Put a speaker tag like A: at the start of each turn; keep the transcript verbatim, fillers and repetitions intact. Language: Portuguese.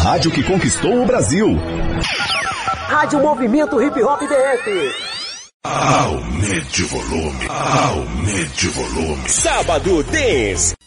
A: rádio que conquistou o Brasil.
B: Rádio Movimento Hip Hop D F.
C: Aumente o volume, aumente o volume.
D: Sábado Dance.